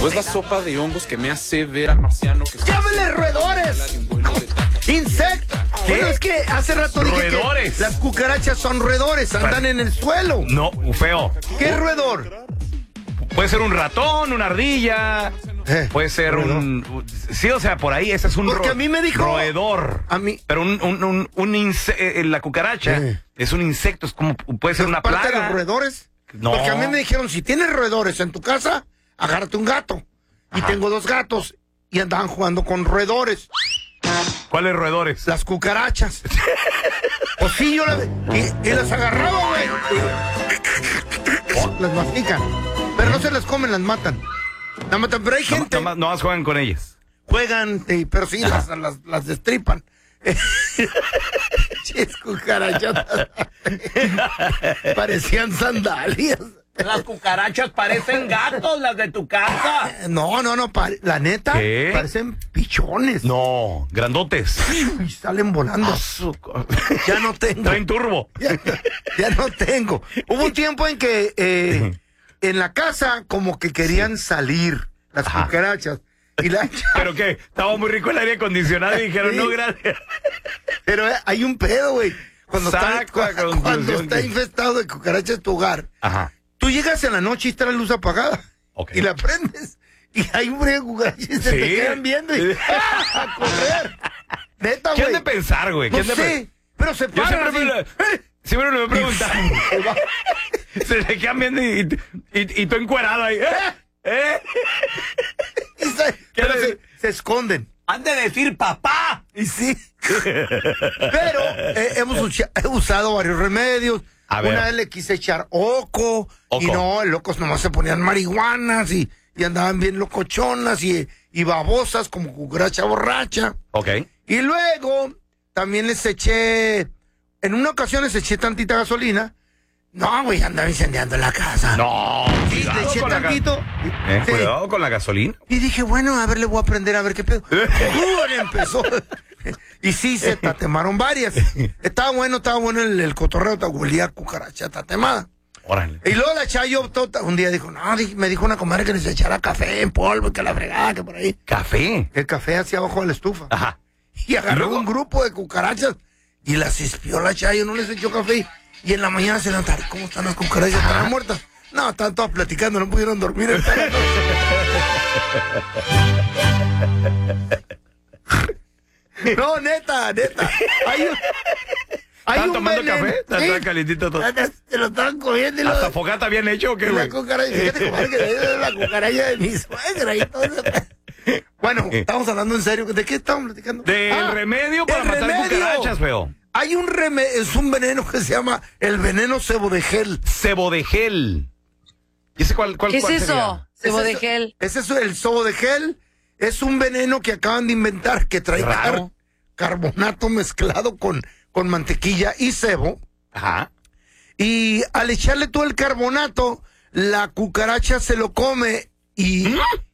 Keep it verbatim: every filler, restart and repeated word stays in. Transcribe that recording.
Pues la sopa de hongos que me hace ver al marciano que... ¡Llámele roedores! ¡Insectos! Bueno, es que hace rato dije roedores. que las cucarachas son roedores, andan en el suelo. No, feo. ¿Qué es roedor? Puede ser un ratón, una ardilla, Eh, puede ser roedor. un... Sí, o sea, por ahí ese es un Porque ro- a mí me dijo- roedor. A mí... Pero un, un, un, un inse- eh, la cucaracha Eh. es un insecto, es como, puede ser ¿Es una parte de plaga. los roedores? No. Porque a mí me dijeron, si tienes roedores en tu casa, agárrate un gato. Y Ajá. tengo dos gatos y andaban jugando con roedores. ¿Cuáles roedores? Las cucarachas. Pues sí, yo las... Y, y las agarraba, güey. Oh, las mastican. Pero no se las comen, las matan. Las matan, pero hay No, gente... no, no más juegan con ellas. Juegan, eh, pero sí, las, las, las destripan. Ches cucarachas. Parecían sandalias. Las cucarachas parecen gatos, las de tu casa. No, no, no, pare- la neta, ¿Qué? parecen pichones. No, grandotes. Y salen volando. Ya no tengo. Traen turbo. Ya, ya no tengo. Hubo un tiempo en que eh, en la casa como que querían salir las Ajá. cucarachas. Y la, ¿Pero qué? Estaba muy rico el aire acondicionado y dijeron, Sí. no, gracias. pero eh, hay un pedo, güey. Cuando, está, Saco a cu- cuando conclusión está que- infestado de cucarachas tu hogar, Ajá. tú llegas en la noche y está la luz apagada. Ok. Y la prendes. Y hay un breve de cucarachas y se Sí. te quedan viendo y ¡ah! A correr. Neta, ¿Qué han güey. de pensar, güey? ¿Qué No han de sé, pensar? pero se Yo paran siempre me, así. lo- siempre me lo he preguntado. Se le quedan viendo y, y, y tú encuerado ahí. ¿Eh? ¿Eh? Y se, ¿Qué pero le- se, se esconden. Han de decir papá. Y sí. Pero eh, hemos usa- he usado varios remedios. A ver. Una vez le quise echar oco, Oco. y no, locos nomás se ponían marihuanas y, y andaban bien locochonas y, y babosas como cucaracha borracha. Ok. Y luego también les eché, en una ocasión les eché tantita gasolina. No, güey, andaba incendiando la casa. No. Sí, cuidado le eché con la ga- tantito. Eh, Sí. Cuidado con la gasolina. Y dije, bueno, a ver, le voy a aprender a ver qué pedo. ¡Uh! Empezó. Y sí, se tatemaron varias. Estaba bueno, estaba bueno el, el cotorreo, te huelía a cucaracha tatemada. Órale. Y luego la chayo tota- un día dijo, no, di- me dijo una comadre que les echara café en polvo y que la fregada, que por ahí. Café. El café hacia abajo de la estufa. Ajá. Y agarró ¿Luego? un grupo de cucarachas y las espió la chayo, no les echó café. Y en la mañana se levantaron, ¿cómo están las cucarachas? ¿Estarán muertas? No, estaban todas platicando, no pudieron dormir. En toda la noche. No, neta, neta. Hay un, hay ¿Estaban un tomando veneno. café? Está- Sí. está calientito todo. Se lo estaban comiendo y lo... ¿Hasta fogata habían hecho o qué, y la güey? cucaracha, fíjate, comadre, que es la cucaracha de mi suegra y todo eso. Bueno, estamos hablando en serio. ¿De qué estamos platicando? Del Ah, remedio para el matar remedio. cucarachas, feo. Hay un remedio, es un veneno que se llama el veneno cebo de gel. Cebo de gel. ¿Y ese cuál, cuál, ¿Qué es cuál eso? sería? Cebo ¿Es de eso? gel. Es eso, el cebo de gel. Es un veneno que acaban de inventar que trae Raro. car- carbonato mezclado con, con mantequilla y cebo. Ajá. Y al echarle todo el carbonato, la cucaracha se lo come y,